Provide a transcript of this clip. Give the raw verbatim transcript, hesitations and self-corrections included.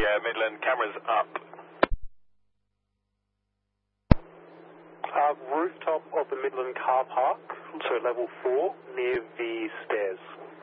Yeah, Midland, cameras up. Uh, rooftop of the Midland car park, so level four, near the stairs.